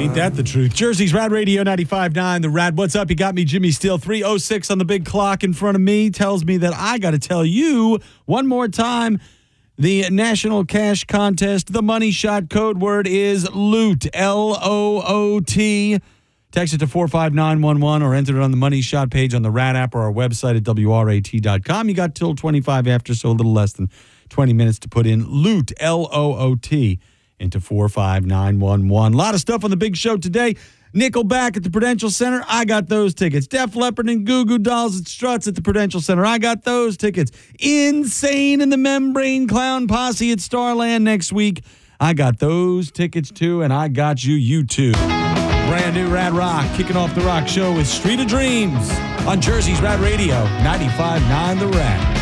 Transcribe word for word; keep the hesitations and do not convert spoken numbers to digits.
Ain't that the truth? Jersey's Rad Radio ninety-five point nine, the Rad. What's up? You got me, Jimmy Steele. three oh six on the big clock in front of me tells me that I got to tell you one more time the National Cash Contest. The money shot code word is LOOT, L O O T. Text it to four five nine one one or enter it on the Money Shot page on the Rad app or our website at W R A T dot com. You got till twenty-five after, so a little less than twenty minutes to put in LOOT, L O O T, into four five nine one one. A lot of stuff on the big show today. Nickelback at the Prudential Center. I got those tickets. Def Leppard and Goo Goo Dolls at Struts at the Prudential Center. I got those tickets. Insane in the Membrane Clown Posse at Starland next week. I got those tickets too, and I got you, you too. Brand new Rad Rock, kicking off the rock show with Street of Dreams on Jersey's Rad Radio, ninety-five point nine The Rad.